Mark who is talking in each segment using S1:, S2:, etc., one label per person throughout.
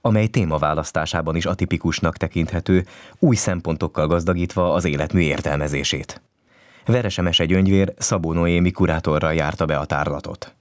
S1: amely témaválasztásában is atipikusnak tekinthető, új szempontokkal gazdagítva az életmű értelmezését. Verese Mese Gyöngyvér Szabó Noémi kurátorral járta be a tárlatot.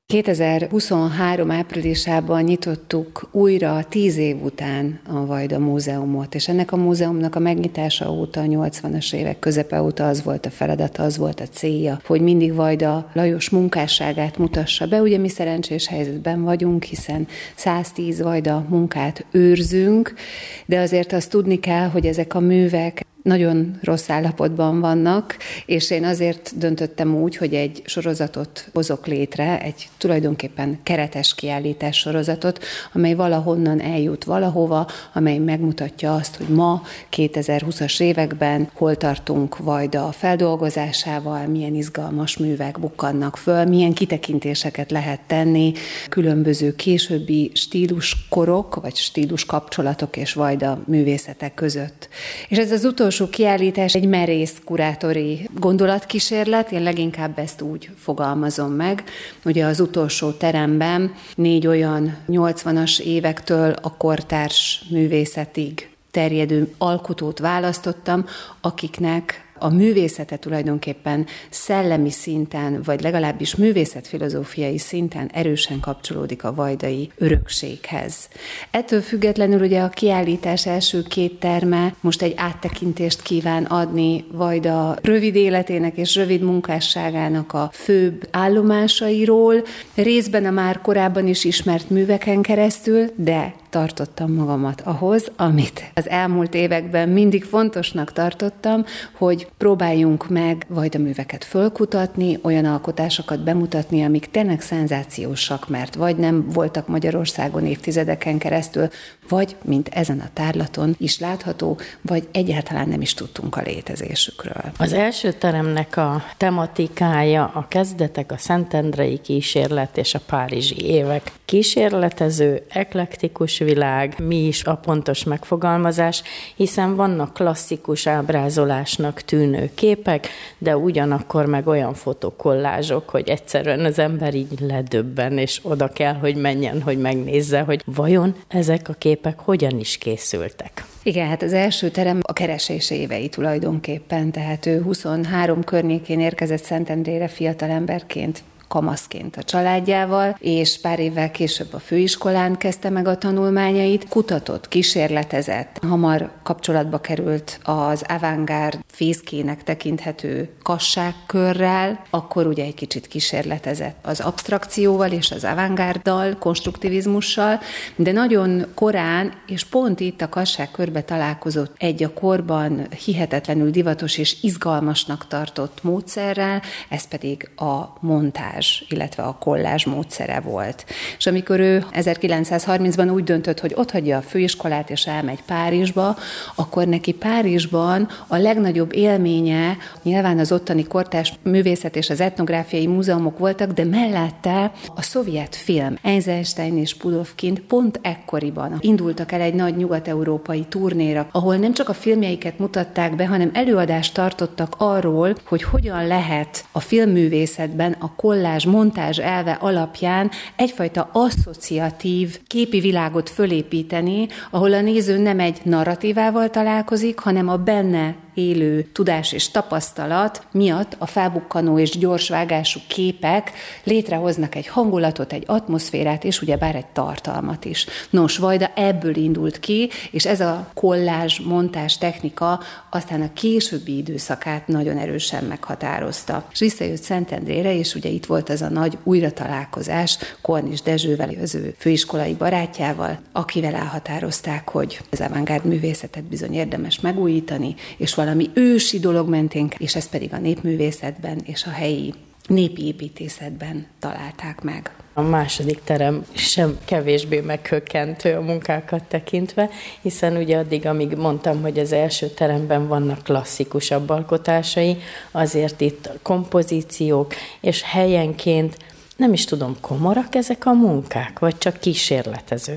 S2: 2023 áprilisában nyitottuk újra 10 év után a Vajda Múzeumot, és ennek a múzeumnak a megnyitása óta, a 80-as évek közepe óta az volt a feladata, az volt a célja, hogy mindig Vajda Lajos munkásságát mutassa be. Ugye mi szerencsés helyzetben vagyunk, hiszen 110 Vajda munkát őrzünk, de azért azt tudni kell, hogy ezek a művek nagyon rossz állapotban vannak, és én azért döntöttem úgy, hogy egy sorozatot hozok létre, egy tulajdonképpen keretes kiállítás sorozatot, amely valahonnan eljut valahova, amely megmutatja azt, hogy ma 2020-as években hol tartunk Vajda feldolgozásával, milyen izgalmas művek bukkannak föl, milyen kitekintéseket lehet tenni, különböző későbbi stíluskorok, vagy stíluskapcsolatok és Vajda művészetek között. És ez az utolsó kiállítás egy merész kurátori gondolatkísérlet, én leginkább ezt úgy fogalmazom meg. Ugye az utolsó teremben 4 olyan 80-as évektől a kortárs művészetig terjedő alkotót választottam, akiknek a művészete tulajdonképpen szellemi szinten, vagy legalábbis művészetfilozófiai szinten erősen kapcsolódik a vajdai örökséghez. Ettől függetlenül ugye a kiállítás első 2 terme most egy áttekintést kíván adni Vajda rövid életének és rövid munkásságának a főbb állomásairól, részben a már korábban is ismert műveken keresztül, de tartottam magamat ahhoz, amit az elmúlt években mindig fontosnak tartottam, hogy próbáljunk meg Vajda műveket fölkutatni, olyan alkotásokat bemutatni, amik tényleg szenzációsak, mert vagy nem voltak Magyarországon évtizedeken keresztül, vagy, mint ezen a tárlaton is látható, vagy egyáltalán nem is tudtunk a létezésükről.
S3: Az első teremnek a tematikája a kezdetek, a szentendrei kísérlet és a párizsi évek. Kísérletező, eklektikus világ, mi is a pontos megfogalmazás, hiszen vannak klasszikus ábrázolásnak tűnő képek, de ugyanakkor meg olyan fotokollázsok, hogy egyszerűen az ember így ledöbben, és oda kell, hogy menjen, hogy megnézze, hogy vajon ezek a képek hogyan is készültek.
S2: Igen, hát az első terem a keresés évei tulajdonképpen, tehát ő 23 környékén érkezett Szentendrére fiatalemberként, kamaszként a családjával, és pár évvel később a főiskolán kezdte meg a tanulmányait, kutatott, kísérletezett, hamar kapcsolatba került az avantgárd fészkének tekinthető kasságkörrel, akkor ugye egy kicsit kísérletezett az abstrakcióval és az avantgárddal, konstruktivizmussal, de nagyon korán, és pont itt a kasságkörbe találkozott egy a korban hihetetlenül divatos és izgalmasnak tartott módszerrel, ez pedig a montázs, illetve a kollázs módszere volt. És amikor ő 1930-ban úgy döntött, hogy otthagyja a főiskolát és elmegy Párizsba, akkor neki Párizsban a legnagyobb élménye, nyilván az ottani kortárs művészet és az etnográfiai múzeumok voltak, de mellette a szovjet film. Eisenstein és Pudovkin pont ekkoriban indultak el egy nagy nyugat-európai turnéra, ahol nem csak a filmjeiket mutatták be, hanem előadást tartottak arról, hogy hogyan lehet a filmművészetben a kollázs montázs elve alapján egyfajta asszociatív képi világot fölépíteni, ahol a néző nem egy narratívával találkozik, hanem a benne élő tudás és tapasztalat miatt a felbukkanó és gyors vágású képek létrehoznak egy hangulatot, egy atmoszférát, és ugyebár egy tartalmat is. Nos, Vajda ebből indult ki, és ez a kollázs, montázs technika aztán a későbbi időszakát nagyon erősen meghatározta. És visszajött Szentendrére, és ugye itt volt az a nagy újratalálkozás Kornis Dezsővel, az ő főiskolai barátjával, akivel elhatározták, hogy az avantgárd művészetet bizony érdemes megújítani, és valami ősi dolog mentén, és ezt pedig a népművészetben és a helyi népi építészetben találták meg.
S3: A második terem sem kevésbé meghökkentő a munkákat tekintve, hiszen ugye addig, amíg mondtam, hogy az első teremben vannak klasszikusabb alkotásai, azért itt kompozíciók, és helyenként nem is tudom, komorak ezek a munkák, vagy csak kísérletezők?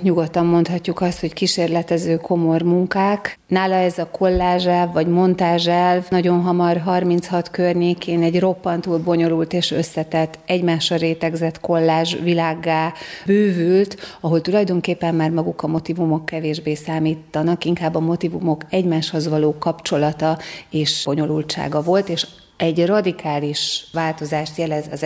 S2: nyugodtan mondhatjuk azt, hogy kísérletező komor munkák. Nála ez a kollázselv vagy montázselv nagyon hamar 36 környékén egy roppantul bonyolult és összetett, egymásra rétegzett kollázs világgá bővült, ahol tulajdonképpen már maguk a motívumok kevésbé számítanak, inkább a motívumok egymáshoz való kapcsolata és bonyolultsága volt, és egy radikális változást jelez az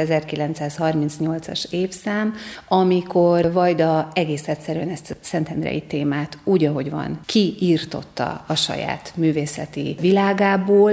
S2: 1938-as évszám, amikor Vajda egész egyszerűen ezt a szentendrei témát úgy, ahogy van, kiírtotta a saját művészeti világából,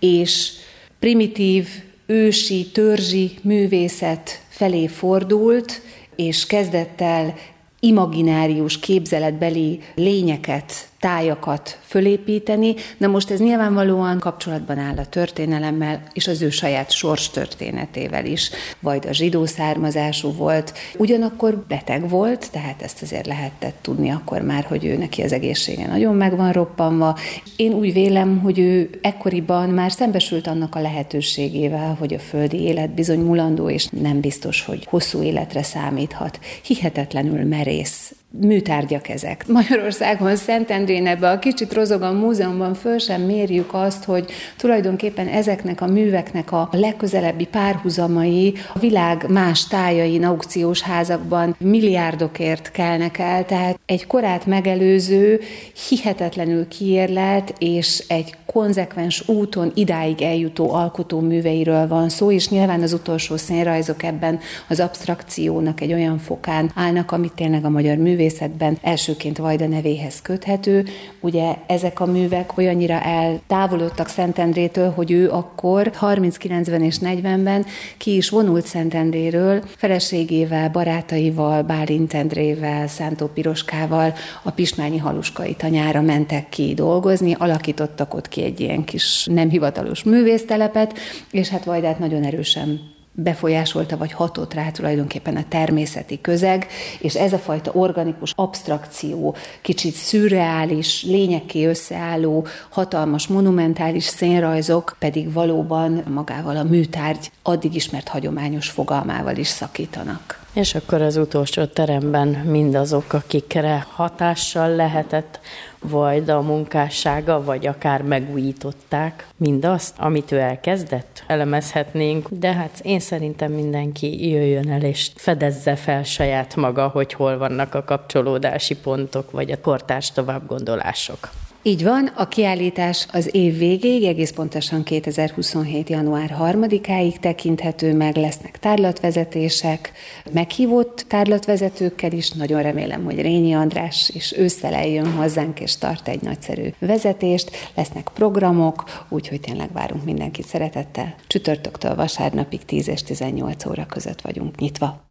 S2: és primitív, ősi, törzsi művészet felé fordult, és kezdett el imaginárius, képzeletbeli lényeket, tájakat fölépíteni. Na most ez nyilvánvalóan kapcsolatban áll a történelemmel, és az ő saját sorstörténetével is. Vajda zsidó származású volt, ugyanakkor beteg volt, tehát ezt azért lehetett tudni akkor már, hogy ő neki az egészsége nagyon meg van roppanva. Én úgy vélem, hogy ő ekkoriban már szembesült annak a lehetőségével, hogy a földi élet bizony mulandó, és nem biztos, hogy hosszú életre számíthat. Hihetetlenül merész műtárgyak ezek. Magyarországon Szentendrén ebbe a kicsit rozogan múzeumban föl sem mérjük azt, hogy tulajdonképpen ezeknek a műveknek a legközelebbi párhuzamai a világ más tájain, aukciós házakban milliárdokért kelnek el, tehát egy korát megelőző, hihetetlenül kiérlelt és egy konzekvens úton idáig eljutó alkotóműveiről van szó, és nyilván az utolsó színrajzok ebben az absztrakciónak egy olyan fokán állnak, amit tényleg a magyar művészetben elsőként Vajda nevéhez köthető. Ugye ezek a művek olyannyira eltávolodtak Szentendrétől, hogy ő akkor 39-ben és 40-ben ki is vonult Szentendréről, feleségével, barátaival, Bálint Endrével, Szántó Piroskával a Pismányi Haluskai tanyára mentek ki dolgozni, alakítottak ott ki egy ilyen kis nem hivatalos művésztelepet, és hát Vajdát nagyon erősen befolyásolta, vagy hatott rá tulajdonképpen a természeti közeg, és ez a fajta organikus absztrakció, kicsit szürreális, lényekké összeálló, hatalmas, monumentális színrajzok pedig valóban magával a műtárgy addig ismert hagyományos fogalmával is szakítanak.
S3: És akkor az utolsó teremben mindazok, akikre hatással lehetett Vajda a munkássága, vagy akár megújították mindazt, amit ő elkezdett, elemezhetnénk, de hát én szerintem mindenki jöjjön el és fedezze fel saját maga, hogy hol vannak a kapcsolódási pontok, vagy a kortárs továbbgondolások.
S2: Így van, a kiállítás az év végéig, egész pontosan 2027. január 3-áig tekinthető meg, lesznek tárlatvezetések, meghívott tárlatvezetőkkel is, nagyon remélem, hogy Rényi András is ősszel eljön hozzánk, és tart egy nagyszerű vezetést, lesznek programok, úgyhogy tényleg várunk mindenkit szeretettel. Csütörtöktől vasárnapig 10 és 18 óra között vagyunk nyitva.